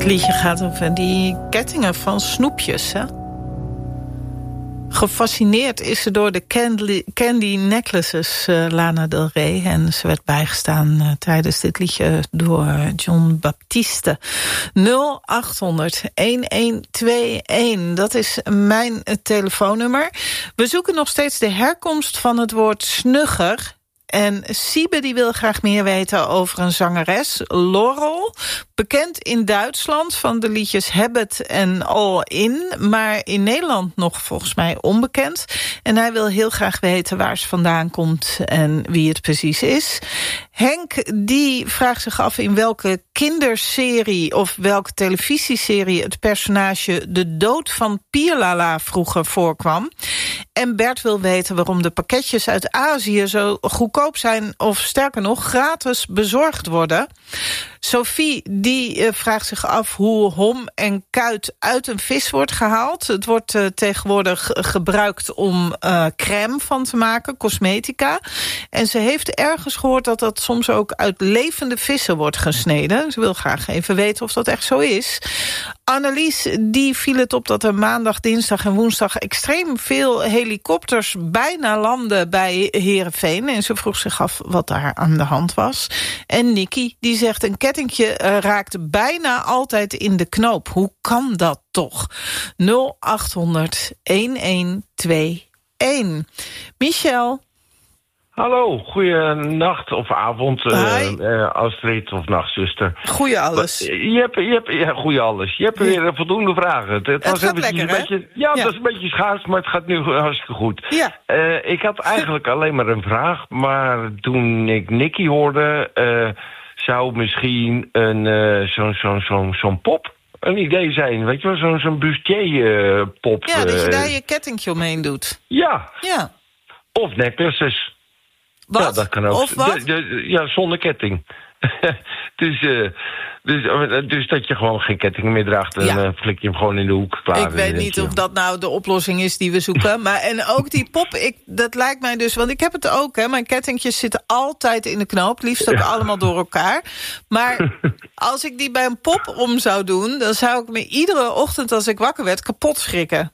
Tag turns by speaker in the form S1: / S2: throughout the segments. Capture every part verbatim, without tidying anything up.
S1: liedje gaat over die kettingen van snoepjes, hè? Gefascineerd is ze door de Candy, candy Necklaces, uh, Lana Del Rey. En ze werd bijgestaan uh, tijdens dit liedje door John Baptiste. nul acht honderd een twee een, dat is mijn uh, telefoonnummer. We zoeken nog steeds de herkomst van het woord snugger. En Siebe die wil graag meer weten over een zangeres, Laurel. Bekend in Duitsland van de liedjes Habit en All In. Maar in Nederland nog volgens mij onbekend. En hij wil heel graag weten waar ze vandaan komt en wie het precies is. Henk die vraagt zich af in welke kinderserie of welke televisieserie het personage De Dood van Pierlala vroeger voorkwam. En Bert wil weten waarom de pakketjes uit Azië zo goedkoop zijn of sterker nog gratis bezorgd worden. Sophie die uh, vraagt zich af hoe hom en kuit uit een vis wordt gehaald. Het wordt uh, tegenwoordig gebruikt om uh, crème van te maken, cosmetica. En ze heeft ergens gehoord dat dat soms ook uit levende vissen wordt gesneden. Ze wil graag even weten of dat echt zo is. Annelies die viel het op dat er maandag, dinsdag en woensdag extreem veel helikopters bijna landen bij Heerenveen. En ze vroeg zich af wat daar aan de hand was. En Nicky die zegt een kettingje uh, raakt bijna altijd in de knoop. Hoe kan dat toch? nul acht honderd een twee een. Michel.
S2: Hallo, goeienacht of avond, uh, uh, Astrid of nachtzuster.
S1: Goeie alles.
S2: Je hebt, je hebt, ja, goeie alles. Je hebt weer voldoende vragen. Het, het,
S1: het
S2: was
S1: gaat lekker,
S2: een beetje, ja,
S1: ja,
S2: het was een beetje schaars, maar het gaat nu hartstikke goed.
S1: Ja.
S2: Uh, ik had eigenlijk alleen maar een vraag, maar toen ik Nicky hoorde, uh, zou misschien een uh, zo'n zo'n zo'n zo'n pop een idee zijn. Weet je wel, zo'n zo'n bustier-pop.
S1: Ja, dat je
S2: uh,
S1: daar je kettingje omheen doet.
S2: Ja.
S1: Ja.
S2: Of necklaces.
S1: Wat?
S2: Ja, dat kan ook.
S1: Of wat?
S2: De, de, ja, zonder ketting. dus, uh, dus, dus dat je gewoon geen ketting meer draagt en ja. uh, flik je hem gewoon in de hoek klaar.
S1: Ik weet niet of dat nou de oplossing is die we zoeken. Maar en ook die pop, ik, dat lijkt mij dus, want ik heb het ook, hè. Mijn kettingjes zitten altijd in de knoop, liefst ook ja. allemaal door elkaar. Maar als ik die bij een pop om zou doen, dan zou ik me iedere ochtend als ik wakker werd kapot schrikken.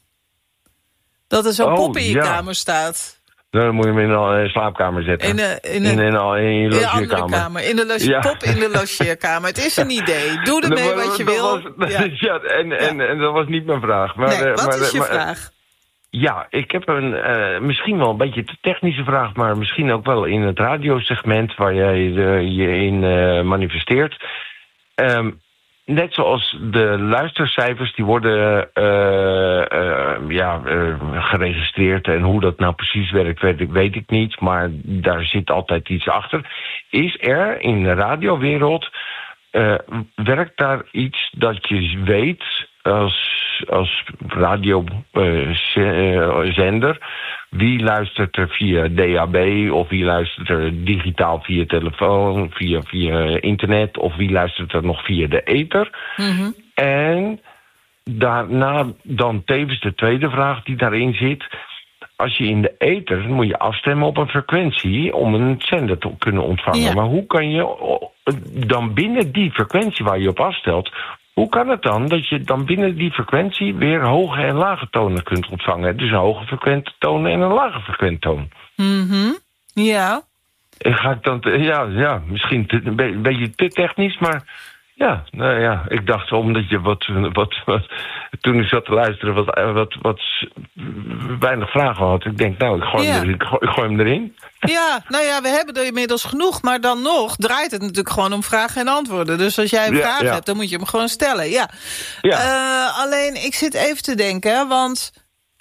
S1: Dat er zo'n oh, pop in je ja. kamer staat.
S2: Dan moet je hem in een slaapkamer zetten.
S1: In, de, in,
S2: in, in, in, in je
S1: logeerkamer. Kamer. In de loge- ja. Pop in de logeerkamer. Het is een idee. Doe ermee wat, wat je wil.
S2: Was, ja. ja, en, ja. En, en dat was niet mijn vraag. Maar,
S1: nee, wat
S2: maar,
S1: is je
S2: maar,
S1: vraag?
S2: Ja, ik heb een uh, misschien wel een beetje te technische vraag, maar misschien ook wel in het radiosegment waar jij uh, je in uh, manifesteert. Um, Net zoals de luistercijfers, die worden uh, uh, ja, uh, geregistreerd. En hoe dat nou precies werkt, weet ik, weet ik niet. Maar daar zit altijd iets achter. Is er in de radiowereld, uh, werkt daar iets dat je weet als, als radiozender... Uh, wie luistert er via D A B of wie luistert er digitaal via telefoon, via, via internet... of wie luistert er nog via de ether. Mm-hmm. En daarna dan tevens de tweede vraag die daarin zit... als je in de ether moet je afstemmen op een frequentie om een zender te kunnen ontvangen. Ja. Maar hoe kan je dan binnen die frequentie waar je op afstelt... hoe kan het dan dat je dan binnen die frequentie weer hoge en lage tonen kunt ontvangen? Dus een hoge frequente toon en een lage frequente toon.
S1: Mm-hmm. Ja.
S2: En ga ik dan te, ja, ja, misschien te, een, be- een beetje te technisch, maar ja, nou ja, ik dacht omdat je wat, wat, wat toen ik zat te luisteren, wat, wat, wat weinig vragen had. Ik denk, nou, ik gooi, ja. hem, erin, ik gooi, ik gooi hem erin.
S1: Ja, nou ja, we hebben er inmiddels genoeg, maar dan nog draait het natuurlijk gewoon om vragen en antwoorden. Dus als jij een ja, vraag ja. hebt, dan moet je hem gewoon stellen. Ja. ja. Uh, alleen, ik zit even te denken, want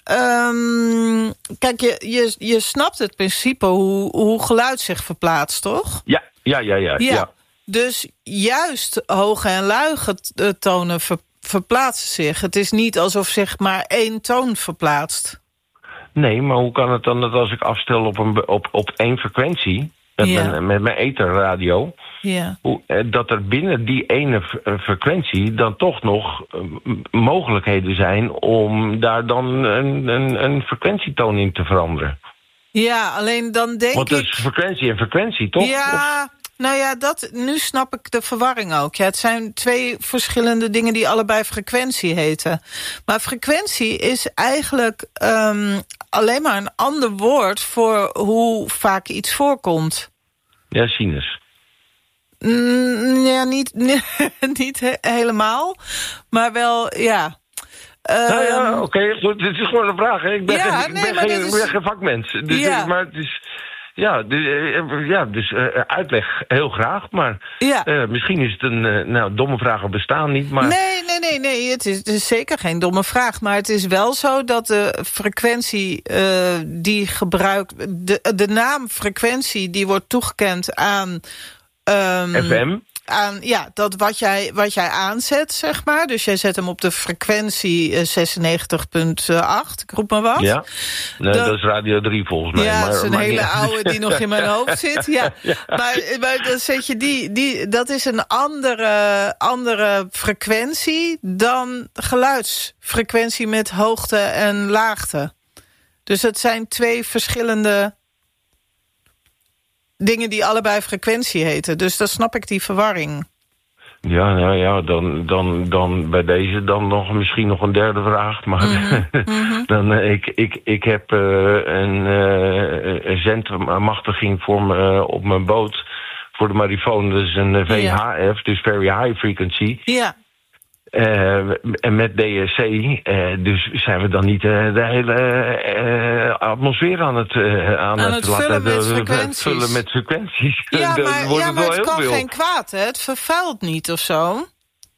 S1: um, kijk, je, je, je snapt het principe hoe, hoe geluid zich verplaatst, toch?
S2: Ja, ja, ja, ja. ja. ja.
S1: Dus juist hoge en lage tonen ver, verplaatsen zich. Het is niet alsof zich maar één toon verplaatst.
S2: Nee, maar hoe kan het dan dat als ik afstel op, een, op, op één frequentie... met, ja. mijn, met mijn etherradio...
S1: Ja.
S2: Hoe, dat er binnen die ene frequentie dan toch nog uh, mogelijkheden zijn... om daar dan een, een, een frequentietoon in te veranderen?
S1: Ja, alleen dan denk
S2: Want
S1: ik...
S2: Want het is frequentie en frequentie, toch?
S1: Ja...
S2: Of...
S1: nou ja, dat, nu snap ik de verwarring ook. Ja, het zijn twee verschillende dingen die allebei frequentie heten. Maar frequentie is eigenlijk um, alleen maar een ander woord voor hoe vaak iets voorkomt.
S2: Ja, sinus.
S1: Mm, ja, niet, niet he- helemaal, maar wel, ja... Um,
S2: nou ja, oké, okay, goed. Het is gewoon een vraag. Hè. Ik ben,
S1: ja,
S2: geen, ik
S1: nee,
S2: ben, geen,
S1: is...
S2: ik ben geen vakmens. Dus,
S1: ja.
S2: Maar het is... Ja, dus, ja, dus uh, uitleg heel graag. Maar ja. uh, misschien is het een... Uh, nou, domme vragen bestaan niet, maar...
S1: Nee, nee, nee, nee. Het is, het is zeker geen domme vraag. Maar het is wel zo dat de frequentie uh, die gebruikt... De, de naam frequentie die wordt toegekend aan... Um,
S2: F M?
S1: Aan, ja, dat wat jij, wat jij aanzet, zeg maar. Dus jij zet hem op de frequentie uh, zesennegentig komma acht, ik roep maar wat.
S2: Ja, nee, dat, dat is Radio drie volgens mij.
S1: Ja,
S2: maar,
S1: dat is een
S2: maar,
S1: hele
S2: ja.
S1: oude die nog in mijn hoofd zit. Ja. ja. Maar, maar dan zet je die, die, dat is een andere, andere frequentie dan geluidsfrequentie met hoogte en laagte. Dus het zijn twee verschillende... dingen die allebei frequentie heten. Dus dan snap ik die verwarring.
S2: Ja, nou ja, dan, dan, dan bij deze dan nog misschien nog een derde vraag. Maar
S1: mm-hmm. Mm-hmm.
S2: dan, uh, ik, ik, ik heb uh, een, uh, een zendmachtiging voor me, uh, op mijn boot voor de marifoon. Dat is een V H F, ja. Dus Very High Frequency.
S1: Ja.
S2: Uh, en met D S C, uh, dus zijn we dan niet uh, de hele uh, atmosfeer aan het, uh, aan
S1: aan
S2: het,
S1: het vullen,
S2: laten,
S1: met
S2: de,
S1: frequenties.
S2: vullen met frequenties.
S1: Ja, maar,
S2: wordt
S1: ja,
S2: het,
S1: maar
S2: wel
S1: het
S2: heel
S1: kan
S2: veel.
S1: geen kwaad, hè? Het vervuilt niet of zo.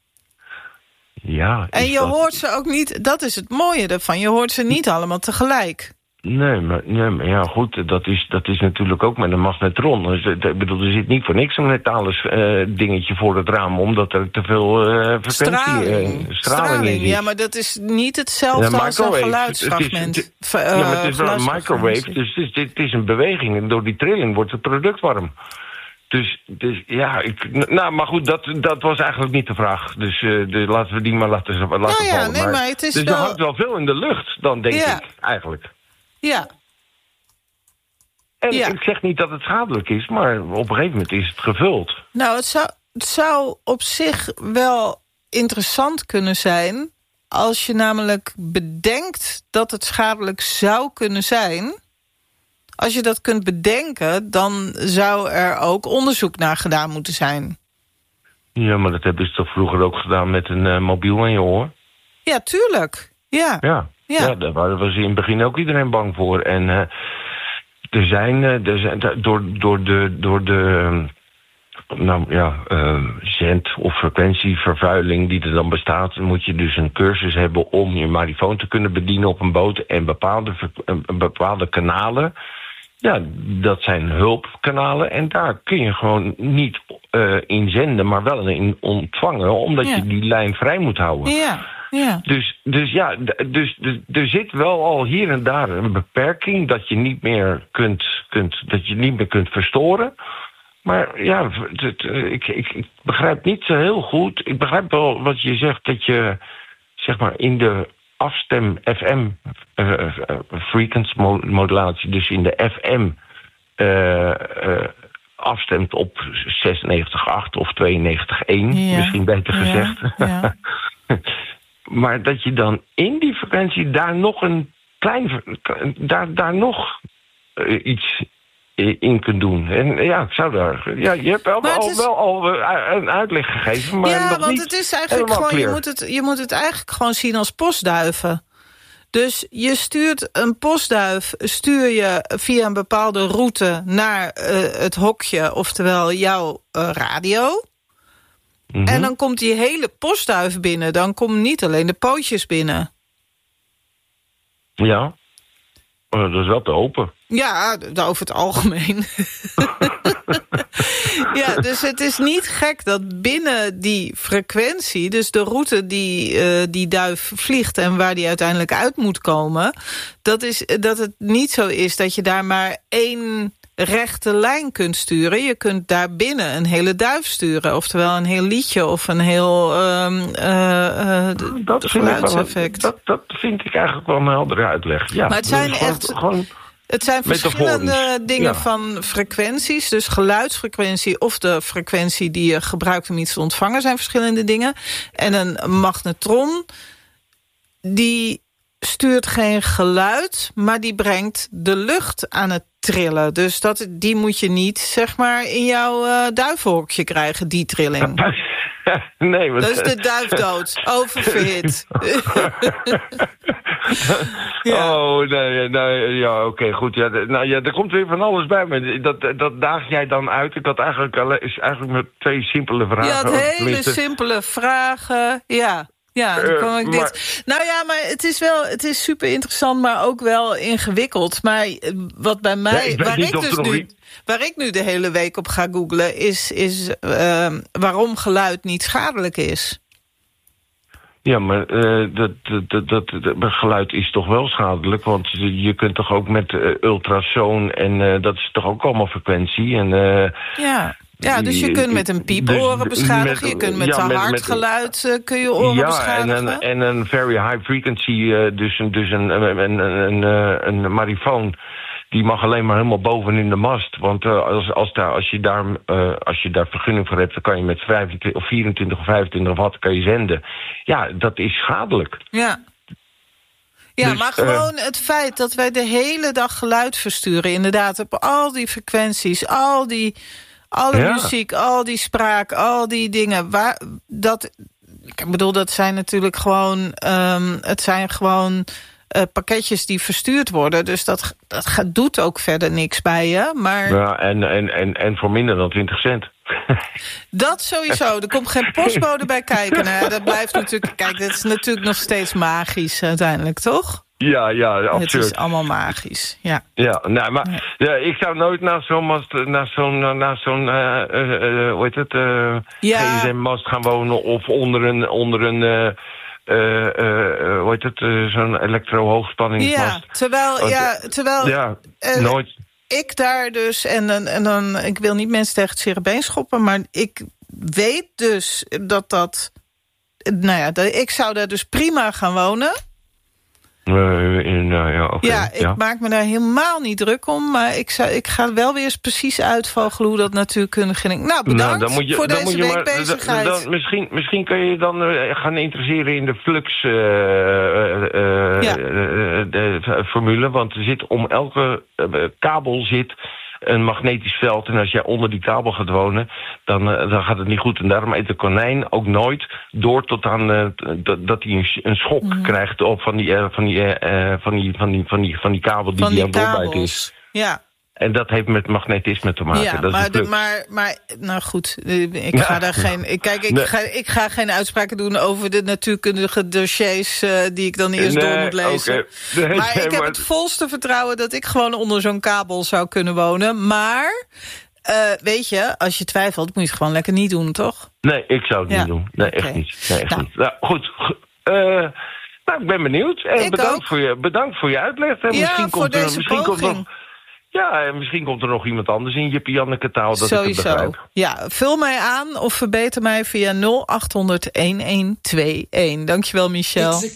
S2: Ja.
S1: En je
S2: dat...
S1: hoort ze ook niet, dat is het mooie ervan, je hoort ze niet allemaal tegelijk.
S2: Nee, maar, nee, maar ja, goed, dat is, dat is natuurlijk ook met een magnetron. Dus, ik bedoel, er zit niet voor niks een metalen uh, dingetje voor het raam, omdat er te veel uh, frequentie,
S1: straling.
S2: Uh, straling in zit.
S1: Ja, maar dat is niet hetzelfde
S2: ja,
S1: als een geluidsfragment.
S2: Het is, het, uh, ja, maar het is wel een microwave, dus het is, het is een beweging. En door die trilling wordt het product warm. Dus, dus ja, ik, nou, maar goed, dat, dat was eigenlijk niet de vraag. Dus uh, de, laten we die maar laten, laten
S1: nou ja,
S2: vallen.
S1: Nee,
S2: maar,
S1: maar het is
S2: dus
S1: wel...
S2: er hangt wel veel in de lucht, dan denk
S1: ja.
S2: ik, eigenlijk.
S1: Ja.
S2: En
S1: ja.
S2: ik zeg niet dat het schadelijk is, maar op een gegeven moment is het gevuld.
S1: Nou, het zou, het zou op zich wel interessant kunnen zijn... als je namelijk bedenkt dat het schadelijk zou kunnen zijn... Als je dat kunt bedenken, dan zou er ook onderzoek naar gedaan moeten zijn.
S2: Ja, maar dat hebben ze toch vroeger ook gedaan met een uh, mobiel aan je oor?
S1: Ja, tuurlijk. Ja.
S2: Ja, ja. ja daar was in het begin ook iedereen bang voor. En uh, er zijn, uh, er zijn door, door de, door de uh, nou, ja, uh, zend- of frequentievervuiling die er dan bestaat... moet je dus een cursus hebben om je marifoon te kunnen bedienen op een boot... en bepaalde, uh, bepaalde kanalen... Ja, dat zijn hulpkanalen en daar kun je gewoon niet uh, in zenden, maar wel in ontvangen, omdat ja. je die lijn vrij moet houden.
S1: Ja, ja.
S2: Dus, dus ja, dus, dus er zit wel al hier en daar een beperking dat je niet meer kunt, kunt, dat je niet meer kunt verstoren. Maar ja, het, ik, ik, ik begrijp niet zo heel goed. Ik begrijp wel wat je zegt, dat je zeg maar in de afstem F M uh, uh, frequency modulatie, dus in de F M uh, uh, afstemt op zesennegentig komma acht of tweeënnegentig komma één, ja. Misschien beter gezegd. Ja. Ja. Maar dat je dan in die frequentie daar nog een klein, daar, daar nog uh, iets in kunt doen. En ja, ik zou daar... Ja, je hebt wel, al, is... wel al een uitleg gegeven, maar
S1: ja,
S2: nog
S1: want
S2: niet
S1: het is eigenlijk gewoon... Je moet het, je moet het eigenlijk gewoon zien als postduiven. Dus je stuurt een postduif, stuur je via een bepaalde route naar uh, het hokje, oftewel jouw uh, radio. Mm-hmm. En dan komt die hele postduif binnen. Dan komen niet alleen de pootjes binnen.
S2: Ja, dat is wel te hopen.
S1: Ja, over het algemeen. Ja, dus het is niet gek dat binnen die frequentie... dus de route die uh, die duif vliegt en waar die uiteindelijk uit moet komen... Dat, is, dat het niet zo is dat je daar maar één rechte lijn kunt sturen. Je kunt daar binnen een hele duif sturen. Oftewel een heel liedje of een heel um, uh, uh,
S2: dat
S1: geluidseffect.
S2: Vind ik wel, dat, dat vind ik eigenlijk wel een heldere uitleg. Ja,
S1: maar het zijn
S2: gewoon,
S1: echt...
S2: Gewoon...
S1: Het zijn verschillende
S2: Metaforisch.
S1: dingen
S2: Ja.
S1: van frequenties. Dus geluidsfrequentie of de frequentie die je gebruikt om iets te ontvangen... zijn verschillende dingen. En een magnetron, die stuurt geen geluid... maar die brengt de lucht aan het trillen. Dus dat, die moet je niet, zeg maar, in jouw uh, duivenhokje krijgen, die trilling.
S2: Nee, maar...
S1: Dat is de duifdood. Oververhit.
S2: Ja. Oh, nee, nee ja, oké, okay, goed. Ja, nou ja, er komt weer van alles bij me. Dat, dat daag jij dan uit. Ik had eigenlijk, is eigenlijk met twee simpele vragen.
S1: Ja, het hele simpele vragen, ja. Ja, dan kan ik uh, dit. Maar, nou ja, maar het is wel, het is super interessant, maar ook wel ingewikkeld. Maar wat bij mij, ja, ik waar ik dus nu, niet... waar ik nu de hele week op ga googlen, is, is uh, waarom geluid niet schadelijk is.
S2: Ja, maar uh, dat, dat, dat, dat, dat geluid is toch wel schadelijk, want je kunt toch ook met uh, ultrasoon en uh, dat is toch ook allemaal frequentie en. Uh,
S1: ja. Ja, dus je kunt met een piep oren beschadigen. Met, je kunt met ja, een hartgeluid uh, kun je oren
S2: ja,
S1: beschadigen.
S2: Ja, en, en een very high frequency, uh, dus, een, dus een, een, een, een, een, een marifoon... die mag alleen maar helemaal bovenin de mast. Want uh, als, als, daar, als, je daar, uh, als je daar vergunning voor hebt... dan kan je met vijfentwintig of vierentwintig of vijfentwintig watt kan je zenden. Ja, dat is schadelijk.
S1: Ja. Ja, dus, maar gewoon uh, het feit dat wij de hele dag geluid versturen... inderdaad, op al die frequenties, al die... Alle ja. muziek, al die spraak, al die dingen. Waar, dat, ik bedoel, dat zijn natuurlijk gewoon... Um, het zijn gewoon uh, pakketjes die verstuurd worden. Dus dat, dat gaat, doet ook verder niks bij je. Maar...
S2: Ja, en, en, en, en voor minder dan twintig cent.
S1: Dat sowieso. Er komt geen postbode bij kijken. Nou, dat blijft natuurlijk... Kijk, dat is natuurlijk nog steeds magisch uiteindelijk, toch?
S2: Ja, ja, absoluut.
S1: Het is allemaal magisch, ja.
S2: Ja, nou, maar ja. Ja, ik zou nooit naar zo'n mast, naar zo'n, naar zo'n, uh, uh, uh, hoe heet het, uh, ja. G S M-mast gaan wonen of onder een, onder een, uh, uh, uh, hoe heet het, uh, zo'n elektro-hoogspanningsmast.
S1: Ja, terwijl, Want, ja, terwijl,
S2: ja, uh, nooit.
S1: Ik daar dus, en, en, en dan, ik wil niet mensen tegen het zere been schoppen, maar ik weet dus dat dat, nou ja, dat, ik zou daar dus prima gaan wonen.
S2: Uh, in, uh, ja, okay.
S1: ja, ik
S2: ja.
S1: maak me daar helemaal niet druk om. Maar ik, zou, ik ga wel weer eens precies uitvogelen hoe dat natuurkundig ging. Nou, bedankt nou, dan moet je, voor dan deze moet je weekbezigheid.
S2: Dan, dan, misschien, misschien kun je dan uh, gaan interesseren in de flux uh, uh, ja. uh, de formule. Want er zit om elke uh, kabel zit een magnetisch veld. En als jij onder die kabel gaat wonen, dan, uh, dan gaat het niet goed. En daarom eet de konijn ook nooit door tot aan uh, dat, dat hij een, een schok mm. krijgt op van die, uh, van, die, uh, van, die, van, die, van, die, van die kabel die,
S1: van die,
S2: die aan het doorbijten is.
S1: Ja.
S2: En dat heeft met magnetisme te maken.
S1: Ja,
S2: dat
S1: maar,
S2: is de,
S1: maar, maar, nou goed, ik ga ja. daar geen... Ik, kijk, ik, nee. ga, ik ga geen uitspraken doen over de natuurkundige dossiers uh, die ik dan eerst nee, door moet lezen. Okay. Nee, maar nee, ik heb maar... het volste vertrouwen dat ik gewoon onder zo'n kabel zou kunnen wonen. Maar, uh, weet je, als je twijfelt, moet je het gewoon lekker niet doen, toch?
S2: Nee, ik zou het ja. niet doen. Nee, okay. echt niet. Nee, echt nou. niet. Nou, goed. Uh, nou, ik ben benieuwd. En bedankt voor, je, bedankt voor je uitleg. En
S1: ja,
S2: misschien
S1: voor
S2: komt
S1: deze
S2: er, misschien
S1: poging.
S2: Komt nog, ja, en misschien komt er nog iemand anders in Jippie Janneke taal dat
S1: Sowieso.
S2: ik het begrijp.
S1: Ja, vul mij aan of verbeter mij via nul acht honderd, een een twee een. Dankjewel, Michel.